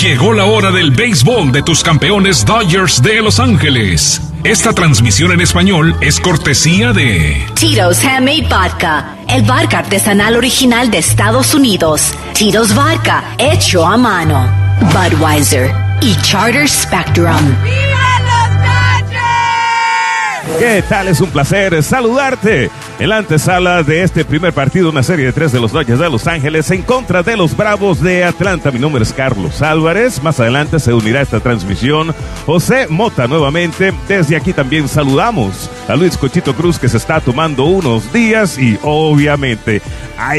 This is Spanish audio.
Llegó la hora del béisbol de tus campeones Dodgers de Los Ángeles. Esta transmisión en español es cortesía de Tito's Handmade Vodka, el vodka artesanal original de Estados Unidos. Tito's Vodka, hecho a mano. Budweiser y Charter Spectrum. ¿Qué tal? Es un placer saludarte en la antesala de este primer partido, una serie de 3 de los Dodgers de Los Ángeles en contra de los Bravos de Atlanta. Mi nombre es Carlos Álvarez. Más adelante se unirá a esta transmisión José Mota nuevamente. Desde aquí también saludamos a Luis Cochito Cruz, que se está tomando unos días, y obviamente hay